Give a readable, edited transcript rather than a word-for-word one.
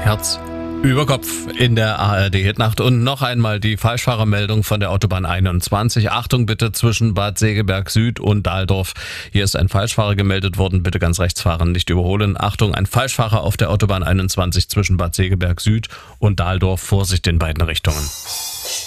Herz über Kopf in der ARD-Hitnacht und noch einmal die Falschfahrermeldung von der Autobahn 21. Achtung bitte zwischen Bad Segeberg Süd und Dahldorf. Hier ist ein Falschfahrer gemeldet worden. Bitte ganz rechts fahren, nicht überholen. Achtung, ein Falschfahrer auf der Autobahn 21 zwischen Bad Segeberg Süd und Dahldorf. Vorsicht in beiden Richtungen.